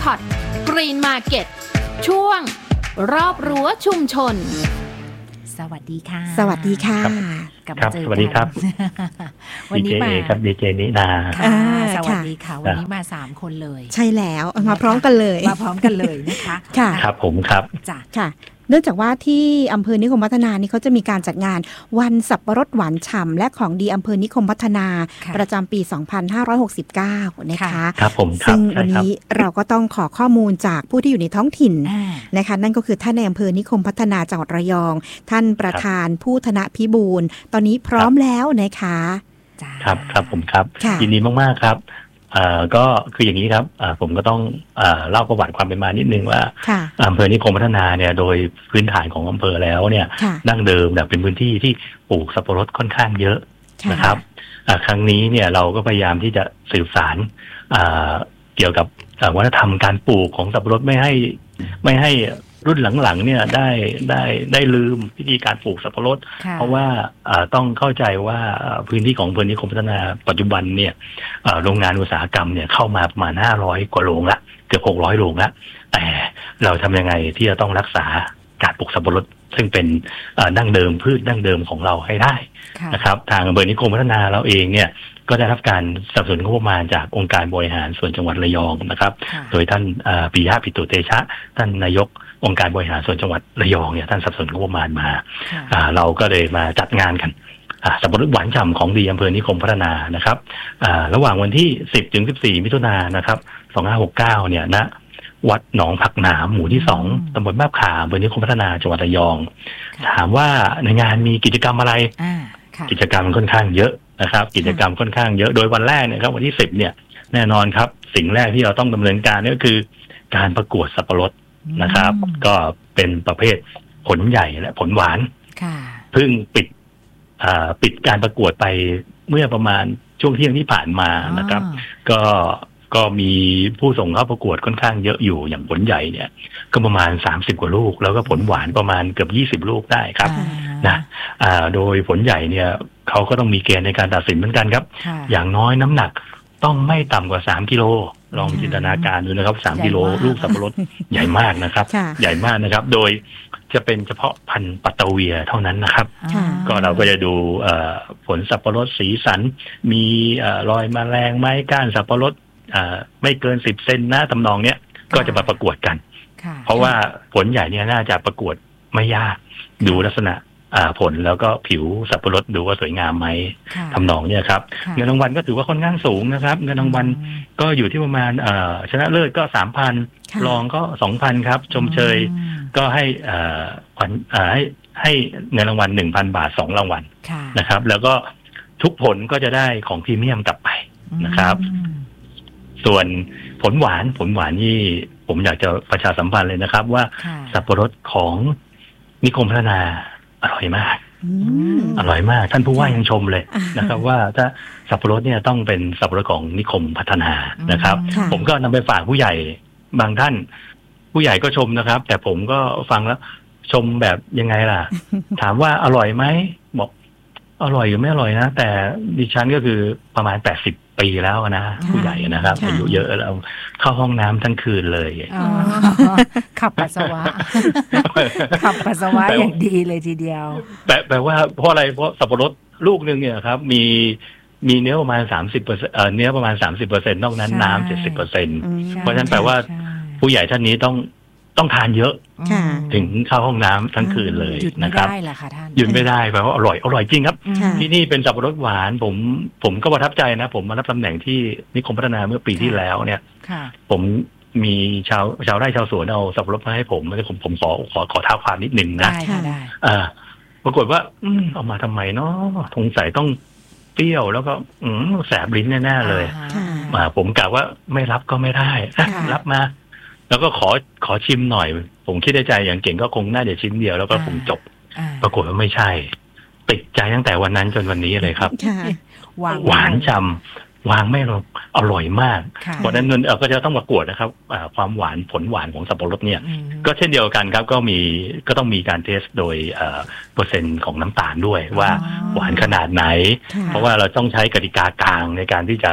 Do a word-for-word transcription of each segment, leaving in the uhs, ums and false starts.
อตกรีนมาร์เก็ตช่วงรอบรั้วชุมชนสวัสดีค่ะสวัสดีค่ะกลับมาเจอกันสวัสดีครับวันนี้มาครับดีเจนิดาค่ะสวัสดีค่ะวันนี้มาสามคนเลยใช่แล้วมาพร้อมกันเลยมาพร้อมกันเลยนะคะค่ะครับผมครับจ้ะค่ะเนื่องจากว่าที่อำเภอนิคมพัฒนานี่เขาจะมีการจัดงานวันสับปะรดหวานฉ่ำและของดีอำเภอนิคมพัฒนาประจำปี สองพันห้าร้อยหกสิบเก้า นะคะครับผมซึ่งวันนี้เราก็ต้องขอข้อมูลจากผู้ที่อยู่ในท้องถิ่นนะคะนั่นก็คือท่านในอำเภอนิคมพัฒนาจังหวัดระยองท่านประธานผู้ธนพิบูลตอนนี้พร้อมแล้วนะคะครับครับผมครับยินดีมากๆครับอ่าก็คืออย่างนี้ครับอ่าผมก็ต้องอ่าเล่าประวัติความเป็นมานิดนึงว่าอำเภอนิคมพัฒนาเนี่ยโดยพื้นฐานของอำเภอแล้วเนี่ยดั้งเดิมเนี่ยเป็นพื้นที่ที่ปลูกสับปะรดค่อนข้างเยอะนะครับอ่าครั้งนี้เนี่ยเราก็พยายามที่จะสืบสานอ่าเกี่ยวกับวัฒนธรรมการปลูกของสับปะรดไม่ให้ไม่ให้รุ่นหลังๆเนี่ยได้ได้ได้ลืมวิธีการปลูกสับปะรดเพราะว่าต้องเข้าใจว่าพื้นที่ของอำเภอนิคมพัฒนาปัจจุบันเนี่ยโรงงานอุตสาหกรรมเนี่ยเข้ามาประมาณห้าร้อยกว่าโรงละเกือบหกร้อยโรงละแต่เราทำยังไงที่จะต้องรักษาการปลูกสับปะรดซึ่งเป็นดั้งเดิมพืชดั้งเดิมของเราให้ได้นะครับทางอำเภอนิคมพัฒนาเราเองเนี่ยก็ได้รับการสนับสนุนงบประมาณจากองค์การบริหารส่วนจังหวัดระยองนะครับโดยท่านปิยะปิตุเตชะท่านนายกองค์การบริหารส่วนจังหวัดระยองเนี่ยท่านสนับสนุนงบประมาณมาเราก็เลยมาจัดงานกันสับปะรดหวานฉ่ำของดีอำเภอนิคมพัฒนานะครับระหว่างวันที่สิบถึงสิบสี่มิถุนายนนะครับสองพันห้าร้อยหกสิบเก้าเนี่ยณวัดหนองผักหนามหมู่ที่สองตำบลมาบขาอำเภอนิคมพัฒนาจังหวัดระยองถามว่าในงานมีกิจกรรมอะไรกิจกรรมค่อนข้างเยอะนะครับกิจกรรมค่อนข้างเยอะโดยวันแรกเนี่ยครับวันที่สิบเนี่ยแน่นอนครับสิ่งแรกที่เราต้องดำเนินการก็คือการประกวดสับปะรดนะครับก็เป็นประเภทผลใหญ่และผลหวานเพิ่งปิดปิดการประกวดไปเมื่อประมาณช่วงเที่ยงที่ผ่านมานะครับก็ก็มีผู้ส่งเข้าประกวดค่อนข้างเยอะอยู่อย่างผลใหญ่เนี่ยก็ประมาณสามสิบกว่าลูกแล้วก็ผลหวานประมาณเกือบยี่สิบลูกได้ครับนะโดยผลใหญ่เนี่ยเขาก็ต้องมีเกณฑ์ในการตัดสินเหมือนกันครับอย่างน้อยน้ำหนักต้องไม่ต่ำกว่าสามกิโลลองจินตนาการดูนะครับสามกิโลลูกสับปะรดใหญ่มากนะครับใหญ่มากนะครับโดยจะเป็นเฉพาะพันธุ์ปัตตาเวียเท่านั้นนะครับก็เราก็จะดูผลสับปะรดสีสันมีรอยแมลงไม้ก้านสับปะรดไม่เกินสิบเซนนะตำนองเนี้ยก็จะมาประกวดกันเพราะว่าผลใหญ่เนี่ยน่าจะประกวดไม่ยากดูลักษณะผลแล้วก็ผิวสับปะรดดูว่าสวยงามไหมทำนองเนี่ยครับเงินรางวัลก็ถือว่าค่อนข้างสูงนะครับเงินรางวัลก็อยู่ที่ประมาณชนะเลิศก็ สามพัน รองก็ สองพัน ครับชมเชยก็ให้ขวัญให้ให้เงินรางวัล หนึ่งพัน บาทสองรางวัลนะครับแล้วก็ทุกผลก็จะได้ของพรีเมียมกลับไปนะครับส่วนผลหวานผลหวานนี่ผมอยากจะประชาสัมพันธ์เลยนะครับว่าสับปะรดของนิคมพัฒนาอร่อยมากอร่อยมากท่านผู้ว่ายังชมเลยนะครับว่าถ้าสับปะรดเนี่ยต้องเป็นสับปะรดของนิคมพัฒนานะครับผมก็นำไปฝากผู้ใหญ่บางท่านผู้ใหญ่ก็ชมนะครับแต่ผมก็ฟังแล้วชมแบบยังไงล่ะถามว่าอร่อยไหมบอกอร่อยหรือไม่อร่อยนะแต่ดิฉันก็คือประมาณแปดสิบปีแล้วนะผู้ใหญ่นะครับอายุเยอะแล้วเข้าห้องน้ำทั้งคืนเลยขับปัสสาวะขับปัสสาวะอย่างดีเลยทีเดียวแปลว่าเพราะอะไรเพราะสับปะรดลูกนึงเนี่ยครับมีมีเนื้อประมาณสามสิบเปอร์เซ็นต์เอ่อเนื้อประมาณสามสิบเปอร์เซ็นต์นอกนั้นน้ำเจ็ดสิบเปอร์เซ็นต์เพราะฉะนั้นแปลว่าผู้ใหญ่ท่านนี้ต้องต้องทานเยอะถึงเข้าห้องน้ำทั้งคืนเลยนะครับหยุดไม่ได้ล่ะค่ะท่านหยุดไม่ได้แปลว่าอร่อยอร่อยจริงครับที่นี่เป็นสับปะรดหวานผมผมก็ประทับใจนะผมมารับตำแหน่งที่นิคมพัฒนาเมื่อปีที่แล้วเนี่ยผมมีชาวชาวไร่ชาวสวนเอาสับปะรดมาให้ผมผมผมขอขอขอท้าความนิดนึงนะอ่าปรากฏว่าอืมเอามาทำไมเนาะสงสัยต้องเปรี้ยวแล้วก็อืมแสบลิ้นแน่ๆเลยมาผมกะว่าไม่รับก็ไม่ได้รับมาแล้วก็ขอขอชิมหน่อยผมคิดในใจอย่างเก่งก็คงน่าจะชิ้นเดียวแล้วก็ผมจบปรากฏว่าไม่ใช่ติดใจตั้งแต่วันนั้นจนวันนี้เลยครับหวานฉ่ำวางไม่ลงอร่อยมากเพราะฉะนั้นก็จะต้องประกวดนะครับความหวานผลหวานของสับปะรดเนี่ยก็เช่นเดียวกันครับก็มีก็ต้องมีการเทสโดยเปอร์เซ็นต์ของน้ำตาลด้วยว่าหวานขนาดไหนเพราะว่าเราต้องใช้กติกากลางในการที่จะ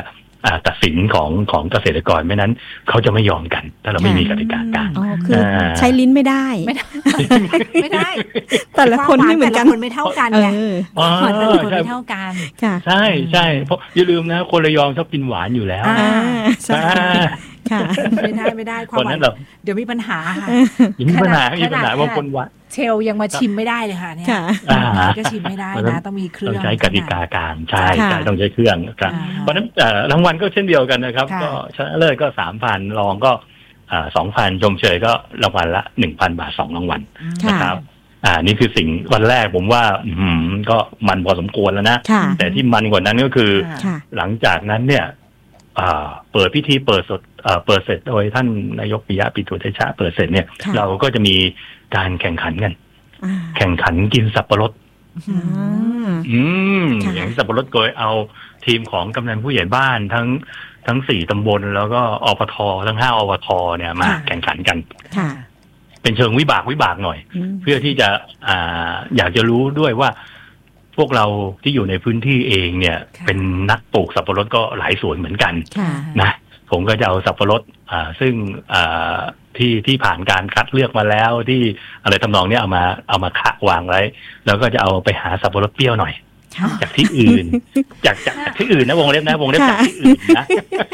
ตัดสินของของเกษตรกรไม่นั้นเขาจะไม่ยอมกันถ้าเราไม่มีกติกากลางอ๋อคือใช้ลิ้นไม่ได้ไม่ได้ไม่ได้แต่ละคนไม่เหมือนกันคนไม่เท่ากันไงแต่ละคนไม่เท่ากันใช่ใช่เพราะอย่าลืมนะคนระยองชอบกินหวานอยู่แล้วใช่ค่ะไม่ได้ไม่ได้ความหวานเดี๋ยวมีปัญหาค่ะมีปัญหามีปัญหาบางคนหวานเชลยังมาชิมไม่ได้เลยค่ะเนี่ยก็ชิมไม่ได้นะต้องมีเครื่องต้องใช้กติกากลางใช่ใช่ต้องใช้เครื่องครับเพราะฉะนั้นรางวัลก็เช่นเดียวกันนะครับก็ชนะเลิศก็สามพันรองก็สองพันชมเชยก็รางวัลละหนึ่งพันบาทสองรางวัลนะครับอ่านี่คือสิ่งวันแรกผมว่าอืมก็มันพอสมควรแล้วนะแต่ที่มันกว่านั้นก็คือหลังจากนั้นเนี่ยเปิดพิธีเปิดสดเปิดเสร็จโดยท่านนายกปิยะปิตุเตชะเปิดเสร็จเนี่ยเราก็จะมีการแข่งขันกันแข่งขันกินสับปะรดอืมอย่างสับปะรดโดยเอาทีมของกำนันผู้ใหญ่บ้านทั้งทั้งสี่ตำบลแล้วก็อปททั้งห้าอปทเนี่ยมาแข่งขันกันเป็นเชิงวิบากวิบากหน่อยเพื่อที่จะอ่าอยากจะรู้ด้วยว่าพวกเราที่อยู่ในพื้นที่เองเนี่ยเป็นนักปลูกสับปะรดก็หลายสวนเหมือนกันนะผมก็จะเอาสับปะรดอ่าซึ่งอ่าที่ที่ผ่านการคัดเลือกมาแล้วที่อะไรทำนองนี้เอามาเอามาคะวางไว้แล้วก็จะเอาไปหาสับปะรดเปรี้ยวหน่อยจากที่อื่นจากจากที่อื่นนะวงเล็บนะวงเล็บจากที่อื่นนะ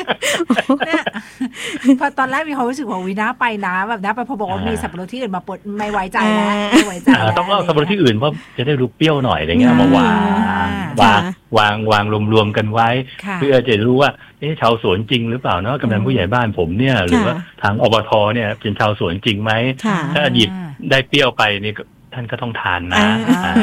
พอตอนแรกมีความรู้สึกว่าวินาไปนะแบบนะไปพอบอกว่ามีสับปะรดที่อื่นมาปดไม่ไว้ใจแล้วไม่ไว้ใจต้องเอาสับปะรดที่อื่นเพราะจะได้รู้เปรี้ยวหน่อยอะไรเงี้ยมาวางวางวางวางรวมๆกันไว้เพื่อจะรู้ว่าเอ๊ะชาวสวนจริงหรือเปล่าเนาะกำนันผู้ใหญ่บ้านผมเนี่ยหรือว่าทางอบทเนี่ยเป็นชาวสวนจริงไหมถ้าหยิบได้เปรี้ยวไปนี่ท่านก็ต้องทานนะ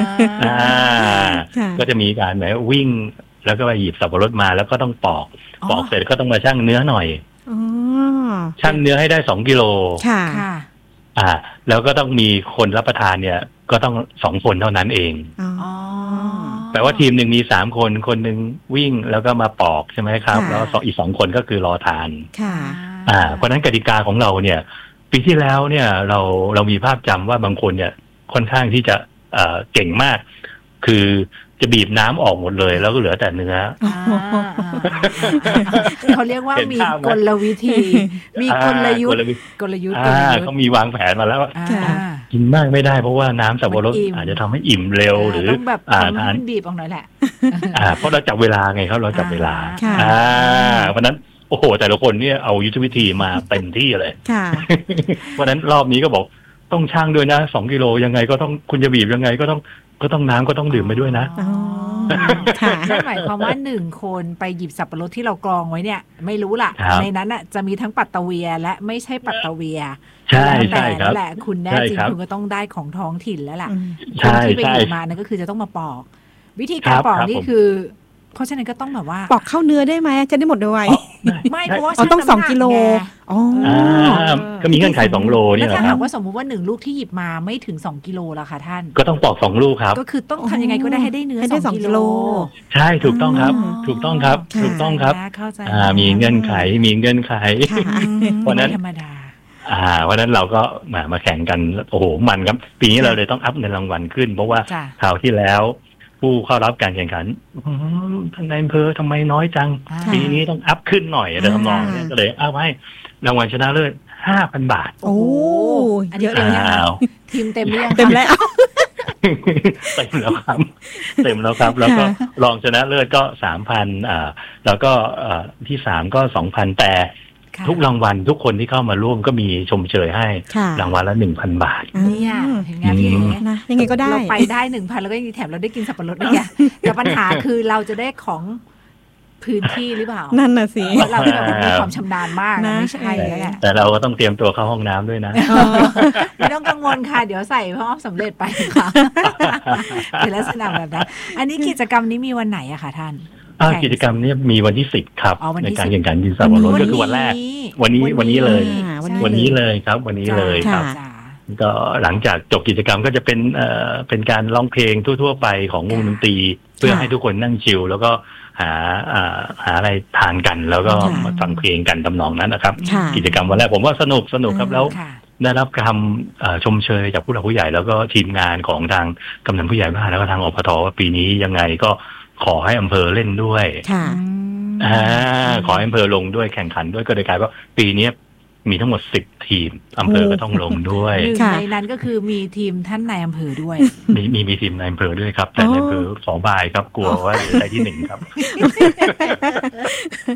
ก็จะมีการแบบวิ่งแล้วก็ไปหยิบสับปะรดมาแล้วก็ต้องปอกปอกเสร็จก็ต้องมาชั่งเนื้อหน่อยชั่งเนื้อให้ได้สองกิโลค่ะอ่าแล้วก็ต้องมีคนรับประทานเนี่ยก็ต้องสองคนเท่านั้นเองแปลว่าทีมหนึ่งมีสามคนคนหนึ่งวิ่งแล้วก็มาปอกใช่ไหมครับแล้วอีกสองคนก็คือรอทานค่ะอ่าเพราะนั้นกติกาของเราเนี่ยปีที่แล้วเนี่ยเราเรามีภาพจำว่าบางคนเนี่ยค่อนข้างที่จะเอ่อเก่งมากคือจะบีบน้ำออกหมดเลยแล้วก็เหลือแต่เนื้อเขาเรียกว่ามีกลวิธีมีกลยุทธ์กลยุทธ์เขามีวางแผนมาแล้วกินมากไม่ได้เพราะว่าน้ำสับปะรดอาจจะทำให้อิ่มเร็วหรือแบบทานบีบออกหน่อยแหละเพราะเราจับเวลาไงครับเราจับเวลาเพราะนั้นโอ้โหแต่ละคนเนี่ยเอายุทธวิธีมาเต็มที่เลยเพราะนั้นรอบนี้ก็บอกต้องชั่งด้วยนะสองกิโลยังไงก็ต้องคุณจะบีบยังไงก็ต้องก็ต้องน้ำก็ต้องดื่มไปด้วยนะนั่นหมายความว่าหนึ่งคนไปหยิบสับปะรดที่เรากรองไว้เนี่ยไม่รู้ล่ะในนั้นอ่ะจะมีทั้งปัตตะเวียและไม่ใช่ปัตตะเวียใช่ใช่ครับแหละคุณแน่จริงคุณก็ต้องได้ของท้องถิ่นแล้วล่ะคนที่ไปหยิบมานั่นก็คือจะต้องมาปอกวิธีการปอกนี่คือเพราะฉะนั้นก็ต้องแบบว่าปอกเข้าเนื้อได้ไหมจะได้หมดด้วยไม่เพราะว่าต้องสองกิโลอ๋อก็มีเงื่อนไขสองโลนี่แหละครับถ้าหากว่าสมมุติว่าหนึ่งลูกที่หยิบมาไม่ถึงสองกิโลละค่ะท่านก็ต้องปอกสองลูกครับก็คือต้องทำยังไงก็ได้ให้ได้เนื้อสองกิโลใช่ถูกต้องครับถูกต้องครับถูกต้องครับอ่ามีเงื่อนไขมีเงื่อนไขเพราะนั้นธรรมดาอ่าเพราะนั้นเราก็มามาแข่งกันโอ้โหมันครับปีนี้เราเลยต้องอัพเงินรางวัลขึ้นเพราะว่าคราวที่แล้วผู้เข้ารับการแข่งขันท่านนายอำเภอทำไมน้อยจังปีนี้ต้องอัพขึ้นหน่อยแต่ทำนองนี้ก็เลยเอาไว้รางวัลชนะเลิศห้าพันบาทโอ้เยอะเลยนะทีมเต็มหรือยังเต็มแล้วเต็มแล้วครับเต็มแล้วครับแล้วก็รองชนะเลิศก็สามพันอ่าแล้วก็ที่สามก็สองพันแต่ทุกรางวัลทุกคนที่เข้ามาร่วมก็มีชมเชยให้รางวัลละหนึ่งพันบาทเนี่ยเห็นงานที่นะยังไงก็ได้เราไปได้หนึ่งพันแล้วก็ยังแถมเราได้กินสับปะรดด้วยไงแต่ปัญหาคือเราจะได้ของพื้นที่หรือเปล่านั่นน่ะสิเราแบบมีความชำนาญมากนะไม่ใช่แล้วแหละแต่เราก็ต้องเตรียมตัวเข้าห้องน้ำด้วยนะไม่ต้องกังวลค่ะเดี๋ยวใส่พร้อมสำเร็จไปค่ะเป็นลักษณะแบบนั้นอันนี้กิจกรรมนี้มีวันไหนอะคะท่านกิจกรรมนี้มีวันที่สิบครับในการแข่งขันกินสับปะรดก็คือวันแรกวันนี้วันนี้เลยวันนี้เลยครับวันนี้เลยครับก็หลังจากจบกิจกรรมก็จะเป็นเอ่อเป็นการร้องเพลงทั่วๆไปของวงดนตรีเพื่อให้ทุกคนนั่งชิลแล้วก็หาหาอะไรทานกันแล้วก็มาฟังเพลงกันทำนองนั้นนะครับกิจกรรมวันแรกผมว่าสนุกสนุกครับแล้วได้รับคำชมเชยจากผู้หลักผู้ใหญ่แล้วก็ทีมงานของทางกำนันผู้ใหญ่บ้านแล้วก็ทางอปทว่าปีนี้ยังไงก็ขอให้อำเภอเล่นด้วยอ่าขออำเภอลงด้วยแข่งขันด้วยก็เลยกลายว่าปีนี้มีทั้งหมดสิบทีมอำเภอก็ต้องลงด้วยหนึ่งในนั้นก็คือมีทีมท่านนายอำเภอด้วยมีมีมีทีมนายอำเภอด้วยครับแต่นายอำเภอสองบายครับกลัวว่าจะได้ที่หนึ่งครับ